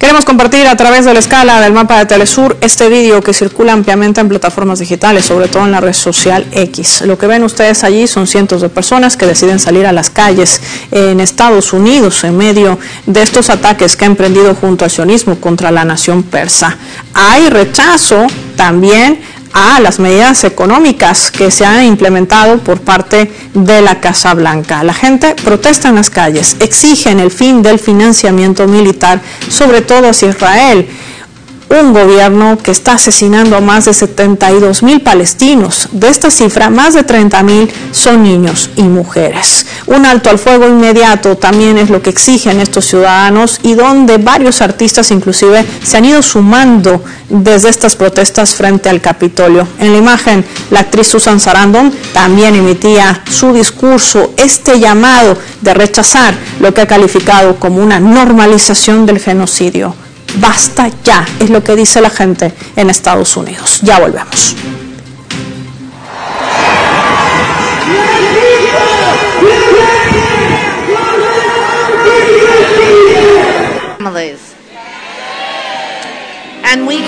Queremos compartir a través de la escala del mapa de Telesur este vídeo que circula ampliamente en plataformas digitales, sobre todo en la red social X. Lo que ven ustedes allí son cientos de personas que deciden salir a las calles en Estados Unidos en medio de estos ataques que ha emprendido junto al sionismo contra la nación persa. Hay rechazo también a las medidas económicas que se han implementado por parte de la Casa Blanca. La gente protesta en las calles, exigen el fin del financiamiento militar, sobre todo hacia Israel, un gobierno que está asesinando a más de 72.000 palestinos. De esta cifra, más de 30.000 son niños y mujeres. Un alto al fuego inmediato también es lo que exigen estos ciudadanos y donde varios artistas inclusive se han ido sumando desde estas protestas frente al Capitolio. En la imagen, la actriz Susan Sarandon también emitía su discurso, este llamado de rechazar lo que ha calificado como una normalización del genocidio. Basta ya, es lo que dice la gente en Estados Unidos. Ya volvemos. And we